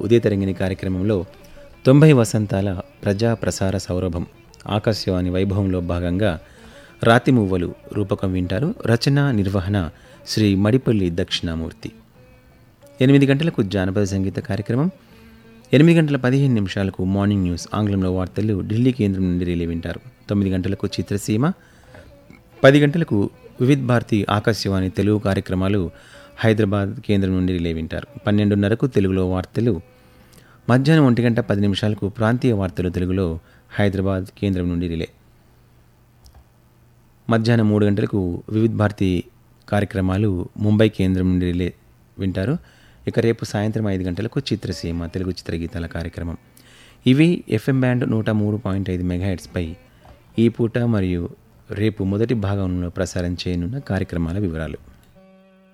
ఉదయతరంగిణి కార్యక్రమంలో 90 వసంతాల ప్రజా ప్రసార సౌరభం ఆకాశవాణి వైభవంలో భాగంగా రాతిమువ్వలు రూపకం వింటారు. రచన నిర్వహణ శ్రీ మడిపల్లి దక్షిణామూర్తి. 8 గంటలకు జానపద సంగీత కార్యక్రమం. 8:15 మార్నింగ్ న్యూస్ ఆంగ్లంలో వార్తలు ఢిల్లీ కేంద్రం నుండి రిలే వింటారు. 9 గంటలకు చిత్రసీమ. 10 గంటలకు వివిధ్ భారతి ఆకాశవాణి తెలుగు కార్యక్రమాలు హైదరాబాద్ కేంద్రం నుండి రిలే వింటారు. 12:30 తెలుగులో వార్తలు. మధ్యాహ్నం 1:10 ప్రాంతీయ వార్తలు తెలుగులో హైదరాబాద్ కేంద్రం నుండి రిలే. మధ్యాహ్నం 3 గంటలకు వివిధ్ భారతి కార్యక్రమాలు ముంబై కేంద్రం నుండి రిలే వింటారు. ఇక రేపు సాయంత్రం 5 గంటలకు చిత్రసీమ తెలుగు చిత్రగీతాల కార్యక్రమం. ఇవి ఎఫ్ఎం బ్యాండ్ 103.5 మెగాహెర్ట్జ్పై ఈ పూట మరియు రేపు మొదటి భాగంలో ప్రసారం చేయనున్న కార్యక్రమాల వివరాలు.